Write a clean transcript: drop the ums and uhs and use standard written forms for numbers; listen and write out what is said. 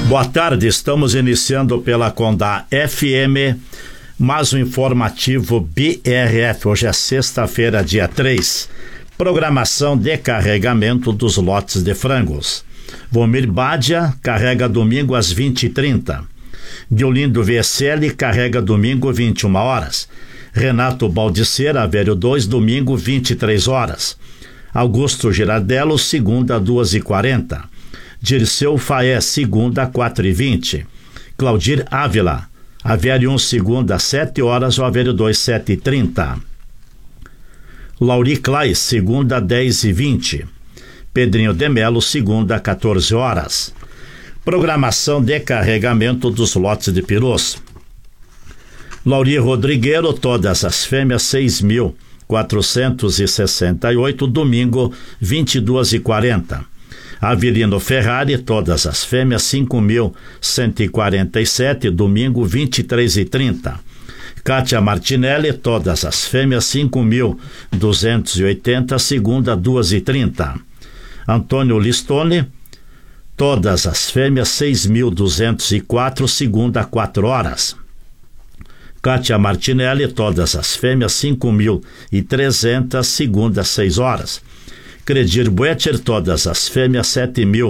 Boa tarde, estamos iniciando pela Condá FM, mais um informativo BRF. Hoje é sexta-feira, dia 3. Programação de carregamento dos lotes de frangos. Vomir Bádia carrega domingo às 20h30. Diolindo VSL carrega domingo 21 horas. Renato Baldiceira, Velho 2, domingo 23 horas. Augusto Girardello, segunda 2h40. Dirceu Faé, segunda 4h20. Claudir Ávila, Avério 1, segunda 7 horas, o Avério 2, 7h30. Lauri Clay, segunda 10h20. Pedrinho de Melo, segunda 14 horas. Programação de carregamento dos lotes de perus. Lauri Rodrigueiro, todas as fêmeas 6.468, domingo 22h40. Avelino Ferrari, todas as fêmeas 5.147, domingo 23h30. Kátia Martinelli, todas as fêmeas 5.280, segunda 2h30. Antônio Listone, todas as fêmeas 6.204, segunda 4 horas. Kátia Martinelli, todas as fêmeas 5.300, segunda 6 horas. Credir Buecher, todas as fêmeas 7.000